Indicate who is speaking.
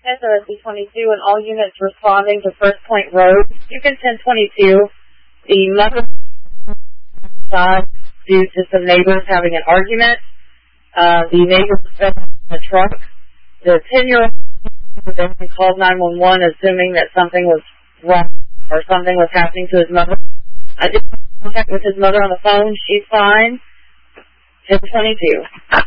Speaker 1: SOSB-22 and all units responding to First Point Road. Beacon 1022, the mother died due to some neighbors having an argument. The neighbors fell in the truck. The 10-year-old called 911 assuming that something was wrong or something was happening to his mother. I did contact with his mother on the phone. She's fine. 1022.